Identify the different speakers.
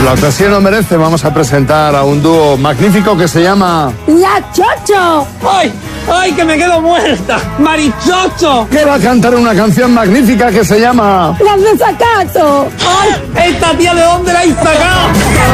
Speaker 1: La ocasión lo merece, vamos a presentar a un dúo magnífico que se llama...
Speaker 2: ¡La Chocho!
Speaker 3: ¡Ay! ¡Ay, que me quedo muerta! ¡Marichocho!
Speaker 1: Que va a cantar una canción magnífica que se llama...
Speaker 2: ¡Las Desacato!
Speaker 3: ¡Ay! ¿Esta tía de dónde la has sacado?